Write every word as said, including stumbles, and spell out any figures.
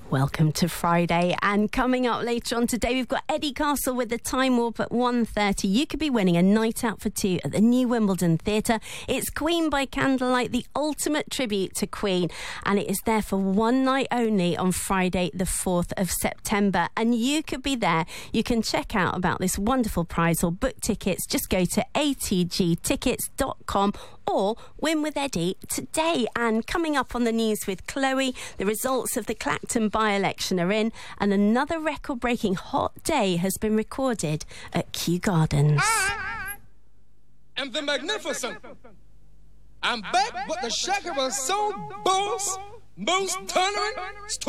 Welcome to Friday, and coming up later on today we've got Eddie Castle with the Time Warp at one thirty. You could be winning a night out for two at the New Wimbledon Theatre. It's Queen by Candlelight, the ultimate tribute to Queen, and it is there for one night only on Friday the fourth of September, and you could be there. You can check out about this wonderful prize or book tickets. Just go to a t g tickets dot com or Win with Eddie today. And coming up on the news with Chloe, the results of the Clacton by-election are in, and another record-breaking hot day has been recorded at Kew Gardens. I am the magnificent. I'm back, but the shaker was so boss, most tolerant,